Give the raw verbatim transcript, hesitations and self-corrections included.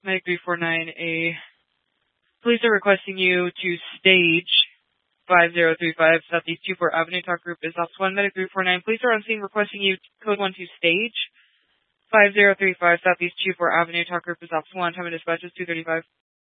Medic three four nine, a police are requesting you to stage five zero three five Southeast two four Avenue. Talk group is Ops one. Medic three four nine, police are on scene requesting you code one to stage five zero three five Southeast two four Avenue. Talk group is Ops one. Time of dispatch is two thirty-five.